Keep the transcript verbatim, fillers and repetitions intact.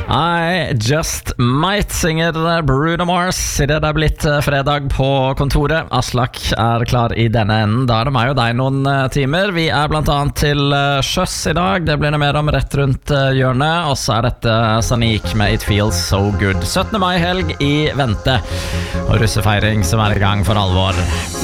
I Just Might synger Bruno Mars I det det er blitt fredag på kontoret. Aslak er klar I denne enden. Da er det meg og deg noen timer. Vi er blant annet til sjøs I dag. Det blir det mer om rett rundt hjørnet. Og så er dette Saniq med It Feels So Good. syttende mai helg I vente. Og russefeiring som er I gang for alvor.